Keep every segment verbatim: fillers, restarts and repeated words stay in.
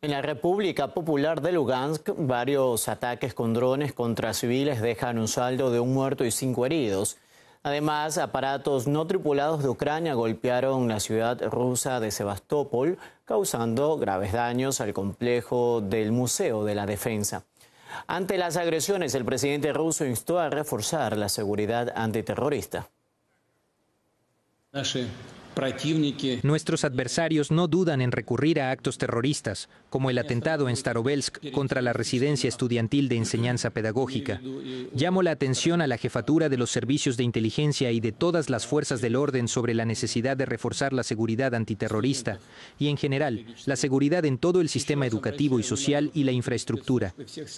En la República Popular de Lugansk, varios ataques con drones contra civiles dejan un saldo de un muerto y cinco heridos. Además, aparatos no tripulados de Ucrania golpearon la ciudad rusa de Sebastopol, causando graves daños al complejo del Museo de la Defensa. Ante las agresiones, el presidente ruso instó a reforzar la seguridad antiterrorista. Nuestros adversarios no dudan en recurrir a actos terroristas, como el atentado en Starovelsk contra la residencia estudiantil de enseñanza pedagógica. Llamo la atención a la jefatura de los servicios de inteligencia y de todas las fuerzas del orden sobre la necesidad de reforzar la seguridad antiterrorista y, en general, la seguridad en todo el sistema educativo y social y la infraestructura.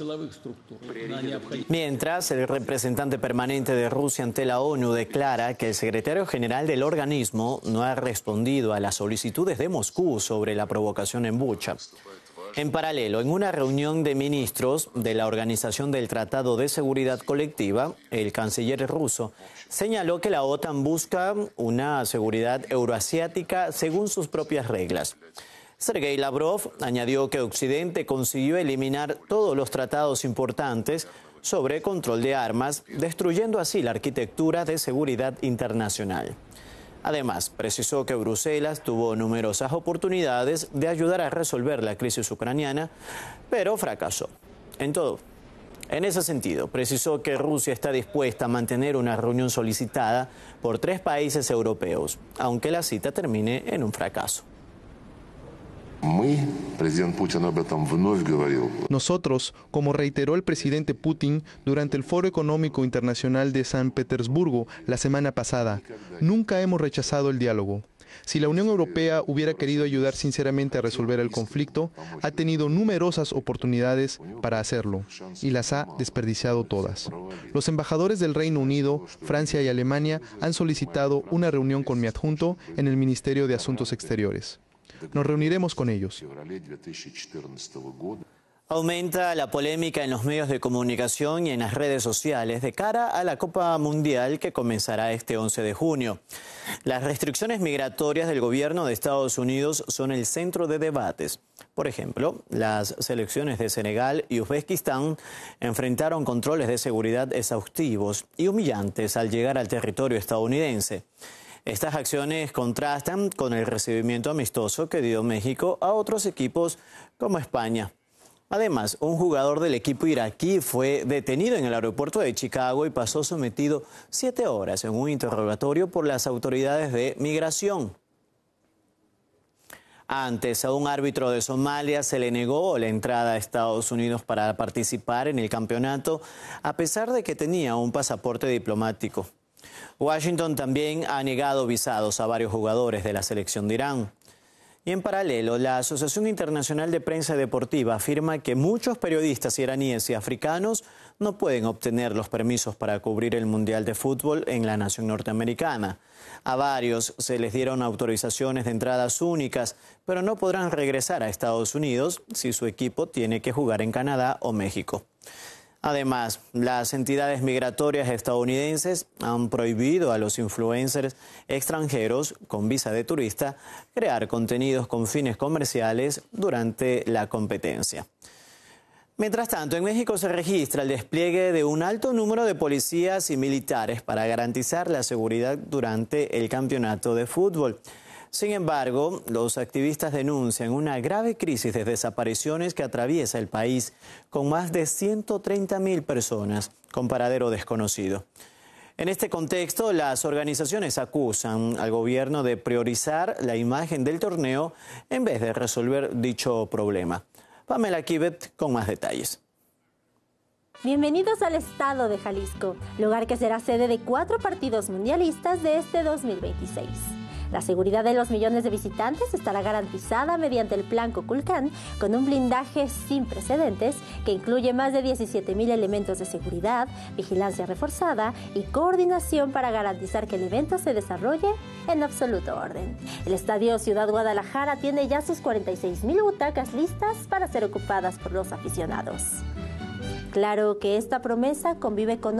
Mientras, el representante permanente de Rusia ante la ONU declara que el secretario general del organismo no ha respondido a las solicitudes de Moscú sobre la provocación en Bucha. En paralelo, en una reunión de ministros de la Organización del Tratado de Seguridad Colectiva, el canciller ruso señaló que la OTAN busca una seguridad euroasiática según sus propias reglas. Sergei Lavrov añadió que Occidente consiguió eliminar todos los tratados importantes sobre control de armas, destruyendo así la arquitectura de seguridad internacional. Además, precisó que Bruselas tuvo numerosas oportunidades de ayudar a resolver la crisis ucraniana, pero fracasó. En todo, en ese sentido, precisó que Rusia está dispuesta a mantener una reunión solicitada por tres países europeos, aunque la cita termine en un fracaso. Nosotros, como reiteró el presidente Putin durante el Foro Económico Internacional de San Petersburgo la semana pasada, nunca hemos rechazado el diálogo. Si la Unión Europea hubiera querido ayudar sinceramente a resolver el conflicto, ha tenido numerosas oportunidades para hacerlo y las ha desperdiciado todas. Los embajadores del Reino Unido, Francia y Alemania han solicitado una reunión con mi adjunto en el Ministerio de Asuntos Exteriores. Nos reuniremos con ellos. Aumenta la polémica en los medios de comunicación y en las redes sociales de cara a la Copa Mundial que comenzará este once de junio. Las restricciones migratorias del gobierno de Estados Unidos son el centro de debates. Por ejemplo, las selecciones de Senegal y Uzbekistán enfrentaron controles de seguridad exhaustivos y humillantes al llegar al territorio estadounidense. Estas acciones contrastan con el recibimiento amistoso que dio México a otros equipos como España. Además, un jugador del equipo iraquí fue detenido en el aeropuerto de Chicago y pasó sometido siete horas en un interrogatorio por las autoridades de migración. Antes, a un árbitro de Somalia se le negó la entrada a Estados Unidos para participar en el campeonato, a pesar de que tenía un pasaporte diplomático. Washington también ha negado visados a varios jugadores de la selección de Irán. Y en paralelo, la Asociación Internacional de Prensa Deportiva afirma que muchos periodistas iraníes y africanos no pueden obtener los permisos para cubrir el Mundial de Fútbol en la nación norteamericana. A varios se les dieron autorizaciones de entradas únicas, pero no podrán regresar a Estados Unidos si su equipo tiene que jugar en Canadá o México. Además, las entidades migratorias estadounidenses han prohibido a los influencers extranjeros con visa de turista crear contenidos con fines comerciales durante la competencia. Mientras tanto, en México se registra el despliegue de un alto número de policías y militares para garantizar la seguridad durante el campeonato de fútbol. Sin embargo, los activistas denuncian una grave crisis de desapariciones que atraviesa el país, con más de ciento treinta mil personas con paradero desconocido. En este contexto, las organizaciones acusan al gobierno de priorizar la imagen del torneo en vez de resolver dicho problema. Pamela Kibet con más detalles. Bienvenidos al estado de Jalisco, lugar que será sede de cuatro partidos mundialistas de este dos mil veintiséis. La seguridad de los millones de visitantes estará garantizada mediante el Plan Kukulcán, con un blindaje sin precedentes que incluye más de diecisiete mil elementos de seguridad, vigilancia reforzada y coordinación para garantizar que el evento se desarrolle en absoluto orden. El Estadio Ciudad Guadalajara tiene ya sus cuarenta y seis mil butacas listas para ser ocupadas por los aficionados. Claro que esta promesa convive con